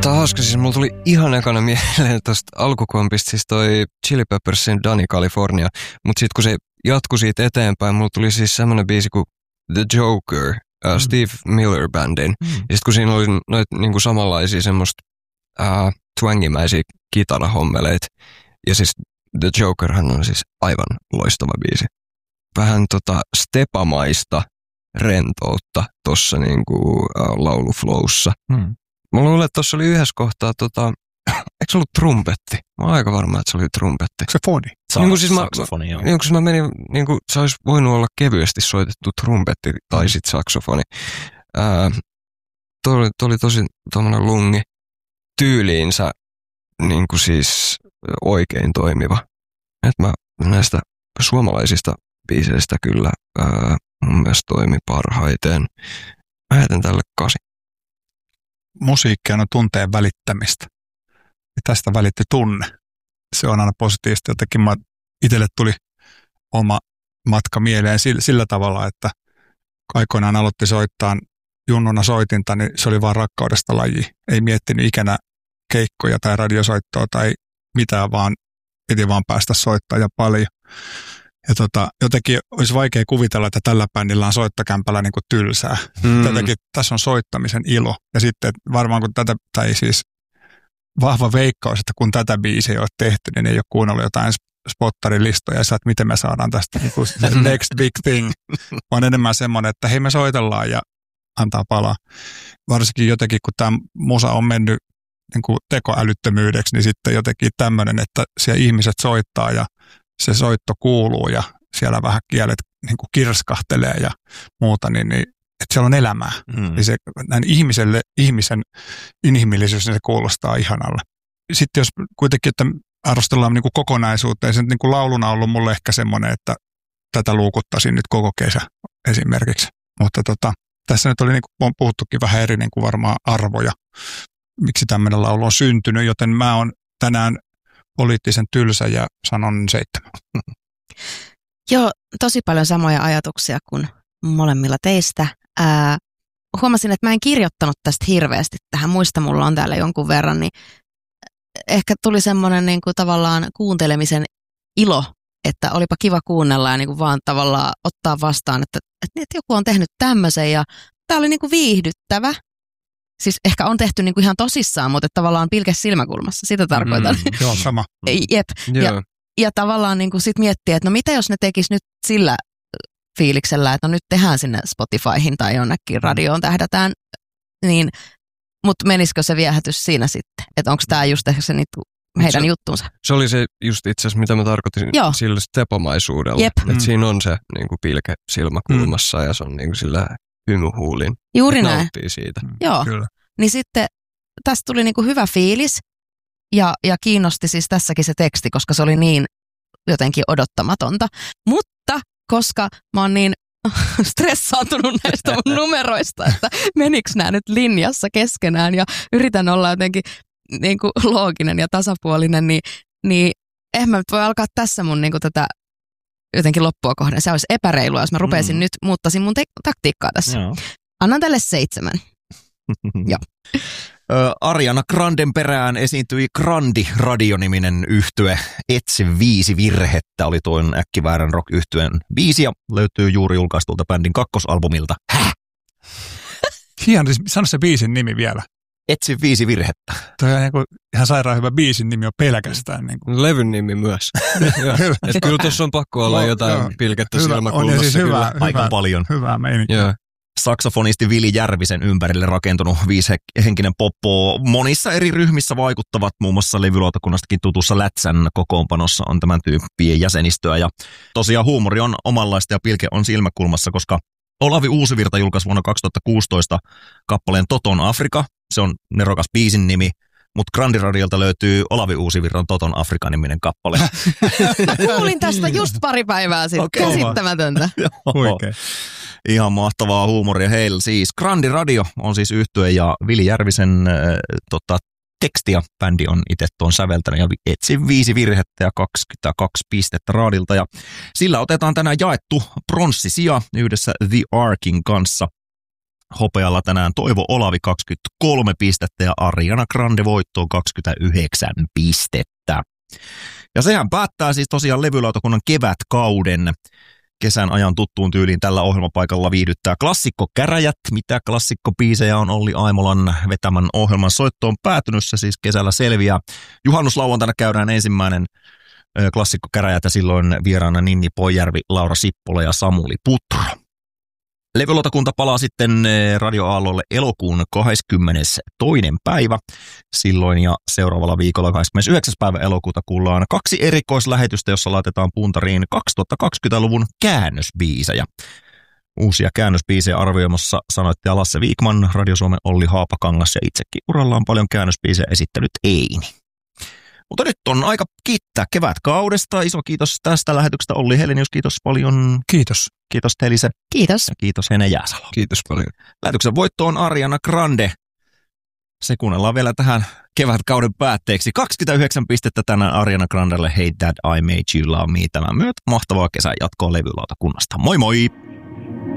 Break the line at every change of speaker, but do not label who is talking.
Tää on hauska, siis mulla tuli ihan ekana mieleen tosta alkukompista, siis toi Chili Peppersin Danny California, mutta sit kun se jatkui siitä eteenpäin, mulla tuli siis semmonen biisi kuin The Joker, Steve Miller Bandin, ja sit kun siinä oli noita niinku samanlaisia semmoista twangimäisiä kitarahommeleita, ja siis The Jokerhan on siis aivan loistava biisi. Vähän stepamaista rentoutta tossa niinku lauluflowssa. Mä luulen, että tossa oli yhdessä kohtaa, eikö se ollut trumpetti? Mä oon aika varma, että se oli trumpetti.
Se foni.
Saksofoni, joo. Niin kun mä menin, niin kuin se olisi voinut olla kevyesti soitettu trumpetti tai sit saksofoni. Tuo oli tosi tommonen lungi tyyliinsä niin kuin siis oikein toimiva. Et mä näistä suomalaisista biiseistä kyllä mun mielestä toimi parhaiten. Mä heitän tälle 8.
Musiikki on tunteen välittämistä. Ja tästä välitti tunne. Se on aina positiivista. Jotenkin itselle tuli oma matka mieleen sillä tavalla, että aikoinaan aloitti soittaa junnuna soitinta, niin se oli vaan rakkaudesta laji. Ei miettinyt ikänä keikkoja tai radiosoittoa tai mitään, vaan piti vaan päästä soittaa ja paljon. Ja jotenkin olisi vaikea kuvitella, että tällä bändillä on soittokämpällä niin kuin tylsää. Jotenkin tässä on soittamisen ilo. Ja sitten varmaan kun tätä, tai siis vahva veikkaus, että kun tätä biisiä ei ole tehty, niin ei ole kuunnellut jotain spottarin listoja ja että miten me saadaan tästä niin kuin next big thing. On enemmän semmoinen, että hei me soitellaan ja antaa palaa. Varsinkin jotenkin, kun tämä musa on mennyt niin kuin tekoälyttömyydeksi, niin sitten jotenkin tämmöinen, että siellä ihmiset soittaa ja se soitto kuuluu ja siellä vähän kielet niin kuin kirskahtelee ja muuta, niin että siellä on elämää. Niin se, näin ihmisen inhimillisyys, niin se kuulostaa ihanalle. Sitten jos kuitenkin, että arvostellaan niin kuin kokonaisuutta, ja se niin kuin lauluna on ollut mulle ehkä semmoinen, että tätä luukuttaisin nyt koko kesä esimerkiksi. Mutta tässä nyt oli, niin kuin on puhuttukin, vähän eri niin kuin varmaan arvoja, miksi tämmöinen laulu on syntynyt, joten mä oon tänään poliittisen tylsä ja sanon 7.
Joo, tosi paljon samoja ajatuksia kuin molemmilla teistä. Huomasin, että mä en kirjoittanut tästä hirveästi tähän. Muista mulla on täällä jonkun verran, niin ehkä tuli semmoinen niin kuin tavallaan kuuntelemisen ilo, että olipa kiva kuunnella ja niin kuin vaan tavallaan ottaa vastaan, että joku on tehnyt tämmöisen ja tää oli niin kuin viihdyttävä. Siis ehkä on tehty niin kuin ihan tosissaan, mutta tavallaan pilke silmäkulmassa, sitä tarkoitan.
Joo, sama.
Jep. Ja tavallaan niin kuin sit miettiä, että no mitä jos ne tekis nyt sillä fiiliksellä, että no nyt tehdään sinne Spotifyhin tai jonnekin radioon tähdätään, niin, mutta menisikö se viehätys siinä sitten? Että onko tämä just ehkä se heidän juttunsa? Se
oli se just itse asiassa, mitä mä tarkoitin sillä stepamaisuudella. Että siinä on se niin kuin pilke silmäkulmassa ja se on niin kuin sillä hymyhuulin.
Juuri näin.
Nauttii siitä.
Joo, kyllä. Niin sitten tästä tuli niin kuin hyvä fiilis ja kiinnosti siis tässäkin se teksti, koska se oli niin jotenkin odottamatonta. Mutta koska mä oon niin stressaantunut näistä mun numeroista, että menikö nämä nyt linjassa keskenään ja yritän olla jotenkin niin kuin looginen ja tasapuolinen, niin eihän mä nyt voi alkaa tässä mun niin kuin tätä jotenkin loppua kohden. Se olisi epäreilua, jos mä rupeaisin nyt, muuttaisin mun taktiikkaa tässä. Joo. Annan tälle 7. Joo.
Ariana Granden perään esiintyi Grandi Radio-niminen yhtye. Etsi 5 virhettä oli tuon äkkiväärän rock-yhtyeen biisi ja löytyy juuri julkaistulta bändin 2. albumilta.
Hieno, sano se biisin nimi vielä.
Etsi 5 virhettä.
Toi on ihan sairaan hyvä biisin nimi on pelkästään. Niin kuin.
Levyn nimi myös. Kyllä tuossa on pakko olla jotain pilkettä silmäkulmassa.
Siis hyvä,
aika paljon.
Hyvä meininki.
Saksofonisti Vili Järvisen ympärille rakentunut 5-henkinen poppo. Monissa eri ryhmissä vaikuttavat, muun muassa levylautakunnastakin tutussa Lätsän kokoonpanossa on tämän tyyppien jäsenistöä. Ja tosiaan huumori on omanlaista ja pilke on silmäkulmassa, koska Olavi Uusivirta julkaisi vuonna 2016 kappaleen Toton Afrika. Se on nerokas biisin nimi, mutta Grandiradiolta löytyy Olavi Uusivirran Toton Afrika-niminen kappale.
Kuulin tästä just pari päivää sitten. Okay. Käsittämätöntä.
Oikein.
Ihan mahtavaa huumoria heillä. Siis Grandiradio on siis yhtye ja Vili Järvisen tekstiä bändi on itse tuon säveltänyt ja etsi 5 virhettä ja 22 pistettä raadilta. Ja sillä otetaan tänään jaettu pronssisija yhdessä The Arkin kanssa. hopealla tänään Toivo Olavi 23 pistettä ja Ariana Grande voittoon 29 pistettä. Ja sehän päättää siis tosiaan levylautakunnan kevätkauden. Kesän ajan tuttuun tyyliin tällä ohjelmapaikalla viihdyttää klassikkokäräjät. Mitä klassikkobiisejä on Olli Aimolan vetämän ohjelman soittoon päätynyt, se siis kesällä selviää. Juhannuslauantaina käydään ensimmäinen klassikkokäräjät ja silloin vieraana Ninni Poijärvi, Laura Sippola ja Samuli Putro. Levylautakunta palaa sitten radioaallolle elokuun 22. päivä. Silloin ja seuraavalla viikolla 29. päivä elokuuta kuullaan 2 erikoislähetystä, jossa laitetaan puntariin 2020-luvun käännösbiisejä. Uusia käännösbiisejä arvioimassa sanoittaja Lasse Viikman, Radio Suomen Olli Haapakangas ja itsekin urallaan paljon käännösbiisejä esittänyt Eini. Mutta nyt on aika kiittää kevätkaudesta. Iso kiitos tästä lähetyksestä Olli Helenius, kiitos paljon.
Kiitos.
Kiitos Telise.
Kiitos.
Ja kiitos Hene Jääsalo.
Kiitos paljon.
Lähetyksen voitto on Ariana Grande. Se kuunnellaan vielä tähän kevätkauden päätteeksi. 29 pistettä tänään Ariana Grandelle Hey Dad, I Made You Love Me. Tämän myötä mahtavaa kesän jatkoa levylautakunnasta. Moi moi!